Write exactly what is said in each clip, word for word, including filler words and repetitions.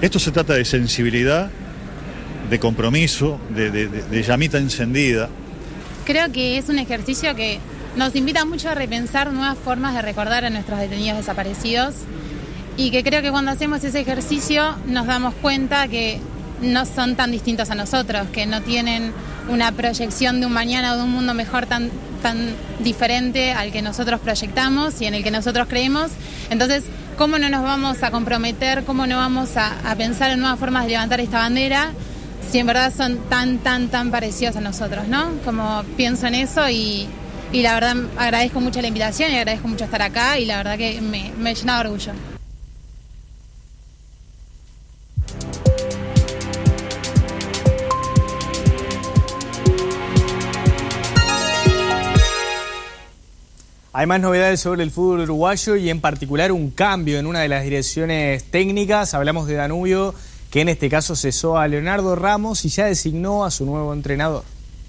Esto se trata de sensibilidad, de compromiso, de, de, de, de llamita encendida. Creo que es un ejercicio que nos invita mucho a repensar nuevas formas de recordar a nuestros detenidos desaparecidos y que creo que cuando hacemos ese ejercicio nos damos cuenta que no son tan distintos a nosotros, que no tienen una proyección de un mañana o de un mundo mejor tan, tan diferente al que nosotros proyectamos y en el que nosotros creemos. Entonces, ¿cómo no nos vamos a comprometer, cómo no vamos a, a pensar en nuevas formas de levantar esta bandera si en verdad son tan, tan, tan parecidos a nosotros, ¿no? Como pienso en eso y, y la verdad agradezco mucho la invitación y agradezco mucho estar acá y la verdad que me, me llena de orgullo. Hay más novedades sobre el fútbol uruguayo y en particular un cambio en una de las direcciones técnicas. Hablamos de Danubio, que en este caso cesó a Leonardo Ramos y ya designó a su nuevo entrenador.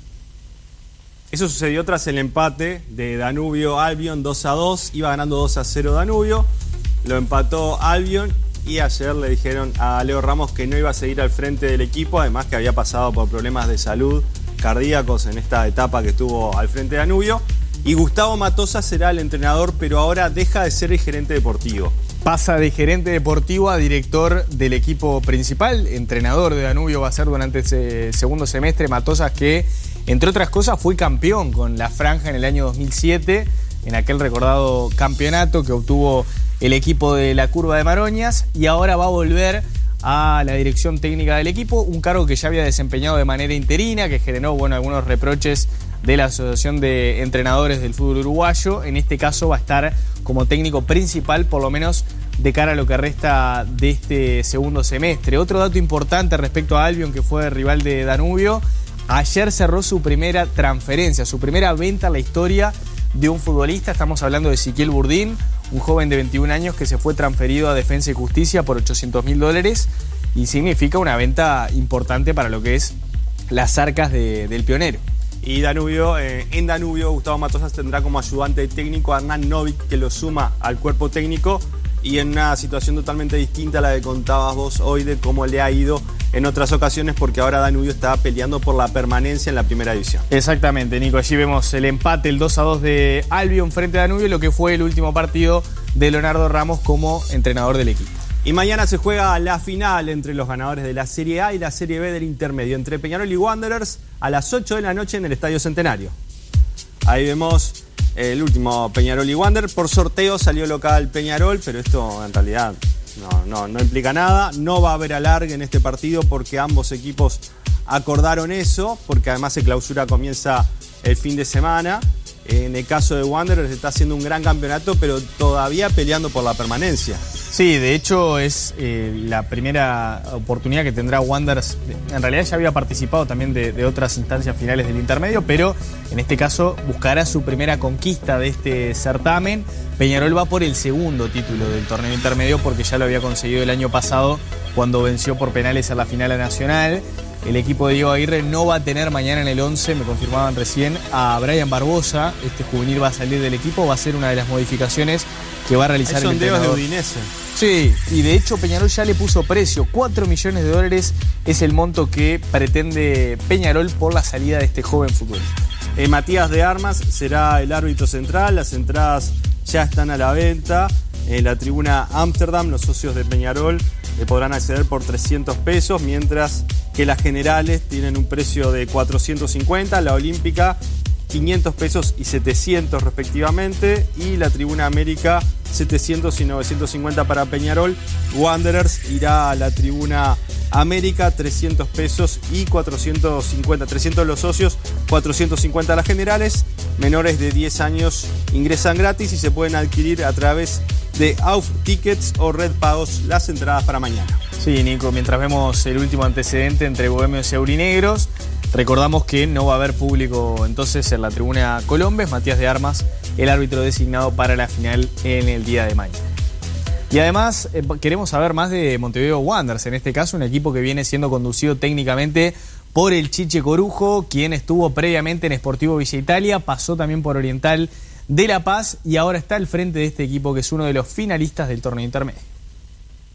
Eso sucedió tras el empate de Danubio Albion dos a dos. Iba ganando dos a cero Danubio, lo empató Albion y ayer le dijeron a Leo Ramos que no iba a seguir al frente del equipo, además que había pasado por problemas de salud cardíacos en esta etapa que estuvo al frente de Danubio. Y Gustavo Matosas será el entrenador, pero ahora deja de ser el gerente deportivo. Pasa de gerente deportivo a director del equipo principal. Entrenador de Danubio va a ser durante ese segundo semestre Matosas, que entre otras cosas fue campeón con la franja en el año dos mil siete, en aquel recordado campeonato que obtuvo el equipo de la Curva de Maroñas, y ahora va a volver a la dirección técnica del equipo, un cargo que ya había desempeñado de manera interina, que generó bueno, algunos reproches de la Asociación de Entrenadores del Fútbol Uruguayo. En este caso va a estar como técnico principal, por lo menos de cara a lo que resta de este segundo semestre. Otro dato importante respecto a Albion, que fue rival de Danubio, ayer cerró su primera transferencia, su primera venta en la historia de un futbolista. Estamos hablando de Ezequiel Burdín, un joven de veintiún años que se fue transferido a Defensa y Justicia por ochocientos mil dólares y significa una venta importante para lo que es las arcas de, del pionero. Y Danubio, eh, en Danubio, Gustavo Matosas tendrá como ayudante técnico a Hernán Novik, que lo suma al cuerpo técnico, y en una situación totalmente distinta a la que contabas vos hoy de cómo le ha ido en otras ocasiones, porque ahora Danubio está peleando por la permanencia en la primera división. Exactamente, Nico. Allí vemos el empate, el dos a dos de Albion frente a Danubio, lo que fue el último partido de Leonardo Ramos como entrenador del equipo. Y mañana se juega la final entre los ganadores de la Serie A y la Serie B del intermedio, entre Peñarol y Wanderers, a las ocho de la noche en el Estadio Centenario. Ahí vemos el último Peñarol y Wanderers. Por sorteo salió local Peñarol, pero esto en realidad no, no, no implica nada. No va a haber alargue en este partido porque ambos equipos acordaron eso, porque además se clausura, comienza el fin de semana. En el caso de Wanderers está haciendo un gran campeonato, pero todavía peleando por la permanencia. Sí, de hecho es eh, la primera oportunidad que tendrá Wanderers. En realidad ya había participado también de, de otras instancias finales del intermedio, pero en este caso buscará su primera conquista de este certamen. Peñarol va por el segundo título del torneo intermedio porque ya lo había conseguido el año pasado cuando venció por penales a la final nacional. El equipo de Diego Aguirre no va a tener mañana en el once, me confirmaban recién, a Brian Barbosa. Este juvenil va a salir del equipo, va a ser una de las modificaciones que va a realizar el entrenador. Hay sondeos de Udinese. Sí, y de hecho Peñarol ya le puso precio. cuatro millones de dólares es el monto que pretende Peñarol por la salida de este joven futbolista. Eh, Matías de Armas será el árbitro central. Las entradas ya están a la venta. En la tribuna Amsterdam, los socios de Peñarol eh, podrán acceder por trescientos pesos, mientras que las generales tienen un precio de cuatrocientos cincuenta, la olímpica quinientos pesos y setecientos respectivamente, y la tribuna América setecientos y novecientos cincuenta para Peñarol. Wanderers irá a la tribuna América, trescientos pesos y cuatrocientos cincuenta, trescientos los socios, cuatrocientos cincuenta las generales. Menores de diez años ingresan gratis y se pueden adquirir a través de Auf Tickets o Red Pagos las entradas para mañana. Sí, Nico, mientras vemos el último antecedente entre bohemios y aurinegros, recordamos que no va a haber público entonces en la tribuna Colombes. Matías de Armas, el árbitro designado para la final en el día de mañana. Y además eh, queremos saber más de Montevideo Wanderers, en este caso un equipo que viene siendo conducido técnicamente por el Chiche Corujo, quien estuvo previamente en Sportivo Villa Italia, pasó también por Oriental de La Paz y ahora está al frente de este equipo que es uno de los finalistas del torneo intermedio.